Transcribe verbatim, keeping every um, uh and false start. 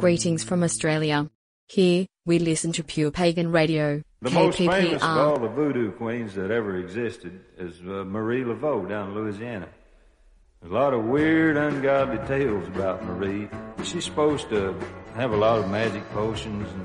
greetings from Australia. Here, we listen to Pure Pagan Radio, The K most P P R. famous of all the voodoo queens that ever existed is uh, Marie Laveau down in Louisiana. There's a lot of weird, ungodly tales about Marie. She's supposed to have a lot of magic potions and